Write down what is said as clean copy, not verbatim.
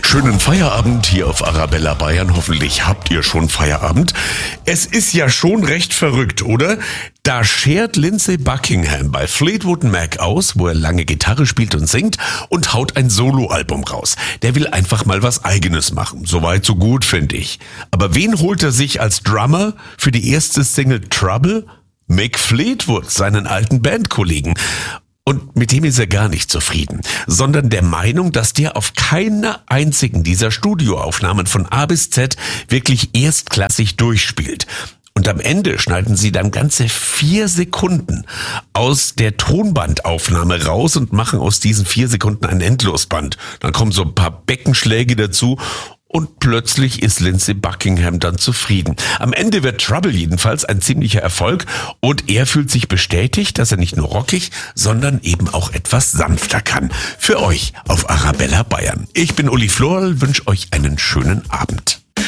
Schönen Feierabend hier auf Arabella Bayern. Hoffentlich habt ihr schon Feierabend. Es ist ja schon recht verrückt, oder? Da schert Lindsey Buckingham bei Fleetwood Mac aus, wo er lange Gitarre spielt und singt, und haut ein Soloalbum raus. Der will einfach mal was Eigenes machen. Soweit so gut, finde ich. Aber wen holt er sich als Drummer für die erste Single Trouble? Mick Fleetwood, seinen alten Bandkollegen. Und mit dem ist er gar nicht zufrieden, sondern der Meinung, dass der auf keiner einzigen dieser Studioaufnahmen von A bis Z wirklich erstklassig durchspielt. Und am Ende schneiden sie dann ganze 4 Sekunden aus der Tonbandaufnahme raus und machen aus diesen 4 Sekunden ein Endlosband. Dann kommen so ein paar Beckenschläge dazu. Und plötzlich ist Lindsey Buckingham dann zufrieden. Am Ende wird Trouble jedenfalls ein ziemlicher Erfolg und er fühlt sich bestätigt, dass er nicht nur rockig, sondern eben auch etwas sanfter kann. Für euch auf Arabella Bayern. Ich bin Uli Florl, wünsche euch einen schönen Abend.